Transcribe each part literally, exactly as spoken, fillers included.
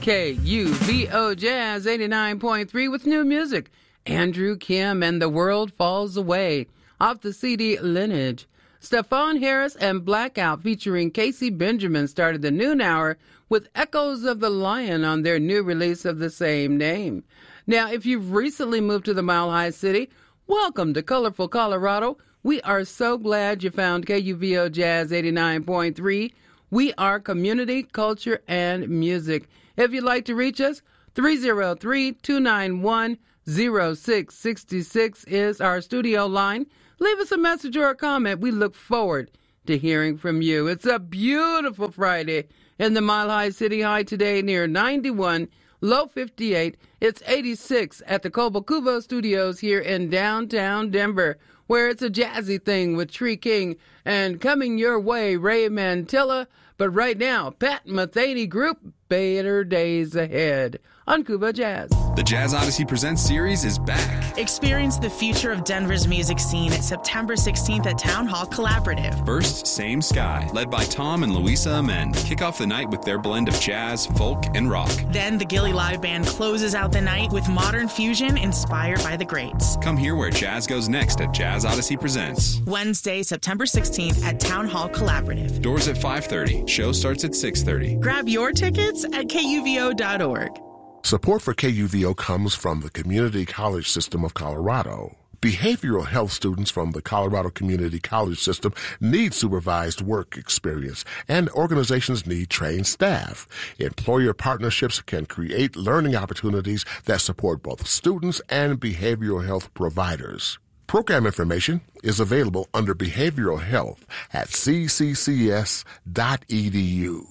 K U V O Jazz eighty-nine point three with new music. Andrew Kim and The World Falls Away off the C D Lineage. Stephon Harris and Blackout featuring Casey Benjamin started the noon hour with Echoes of the Lion on their new release of the same name. Now, if you've recently moved to the Mile High City, welcome to colorful Colorado. We are so glad you found K U V O Jazz eighty-nine point three. We are community, culture, and music. If you'd like to reach us, three oh three, two nine one, oh six six six is our studio line. Leave us a message or a comment. We look forward to hearing from you. It's a beautiful Friday in the Mile High City. High today near ninety-one, low fifty-eight. It's eighty-six at the Cobo Cubo Studios here in downtown Denver, where it's a jazzy thing with Tree King and coming your way, Ray Mantilla. But right now, Pat Metheny Group, Better Days Ahead on Cuba Jazz. The Jazz Odyssey Presents series is back. Experience the future of Denver's music scene at September sixteenth at Town Hall Collaborative. First, Same Sky, led by Tom and Louisa Amend, kick off the night with their blend of jazz, folk, and rock. Then the Gilly Live Band closes out the night with modern fusion inspired by the greats. Come hear where jazz goes next at Jazz Odyssey Presents. Wednesday, September sixteenth at Town Hall Collaborative. Doors at five thirty. Show starts at six thirty. Grab your tickets at K U V O dot org. Support for K U V O comes from the Community College System of Colorado. Behavioral health students from the Colorado Community College System need supervised work experience, and organizations need trained staff. Employer partnerships can create learning opportunities that support both students and behavioral health providers. Program information is available under Behavioral Health at c c c s dot e d u.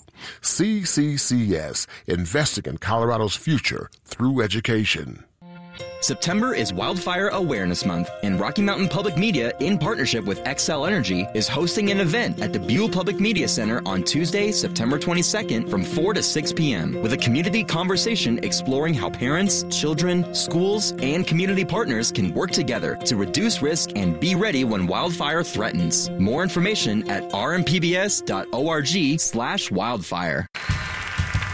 C C C S, investing in Colorado's future through education. September is Wildfire Awareness Month, and Rocky Mountain Public Media, in partnership with Xcel Energy, is hosting an event at the Buell Public Media Center on Tuesday, September twenty-second from four to six p.m. with a community conversation exploring how parents, children, schools, and community partners can work together to reduce risk and be ready when wildfire threatens. More information at r m p b s dot org slash wildfire.